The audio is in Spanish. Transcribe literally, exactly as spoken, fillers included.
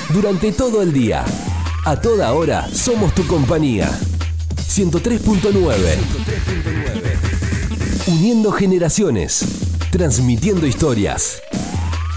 durante todo el día. A toda hora somos tu compañía. ciento tres punto nueve. Uniendo generaciones. Transmitiendo historias.